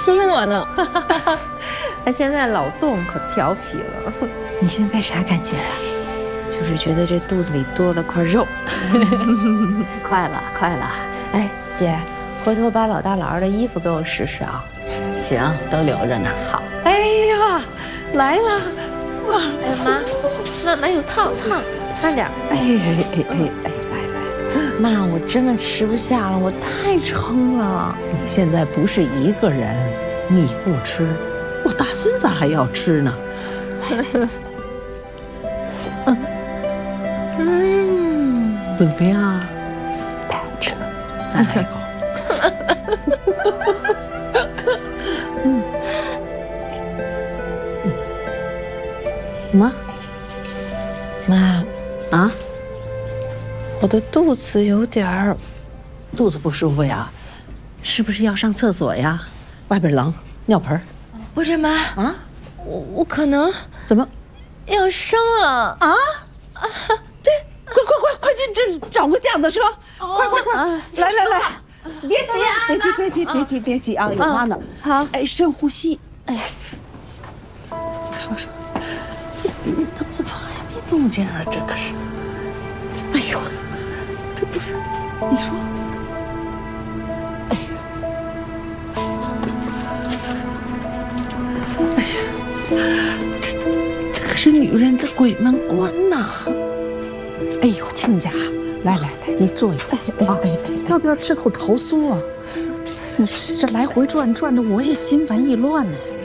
说我呢。 他现在老动可调皮了。 你现在啥感觉啊？ 就是觉得这肚子里多了块肉。 快了，快了。 哎，姐，回头把老大老二的衣服给我试试啊。 行，都留着呢。好。 哎呀，来了！哇， 哎妈有烫，慢点。 哎，来， 妈，我真的吃不下了，我太撑了。 你现在不是一个人，你不吃，我大孙子还要吃呢。怎么样？太好吃了，再来一口。 妈啊， 我的肚子有点儿， 肚子不舒服呀？是不是要上厕所呀？外边冷，尿盆。 不是妈啊， 我可能怎么要生了啊？这快去找个架子车，快，来，别急啊，别急啊，有妈呢。 好， 哎，深呼吸，哎，说，你怎么还没动静啊？这可是，哎呦，这不是，你说，哎呀，这可是女人的鬼门关呐！哎呦，亲家，来，你坐一会啊！要不要吃口桃酥啊？你这来回转的，我也心烦意乱呢。